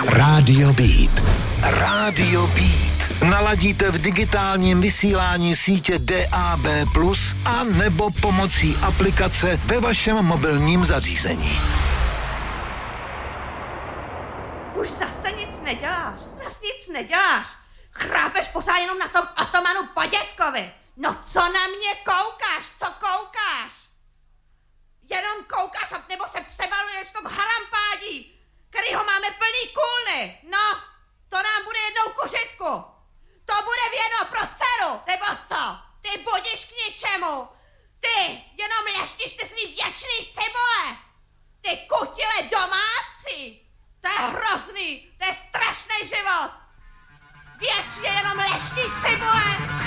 Rádio Beat. Rádio Beat. Naladíte v digitálním vysílání sítě DAB+, a nebo pomocí aplikace ve vašem mobilním zařízení. Už zase nic neděláš. Chrápeš pořád jenom na tom atomanu po dětkovi. No co na mě koukáš, Jenom koukáš, nebo se převaluješ v tom harampádí, kterýho máme plný kůlny. No, to nám bude jednou k užitku. To bude věno pro dceru, nebo co? Ty budíš k ničemu. Ty jenom leštíš ty svý věčný cibule. Ty kutile domácí. To je hrozný, to je strašný život. Věčně jenom leští cibule.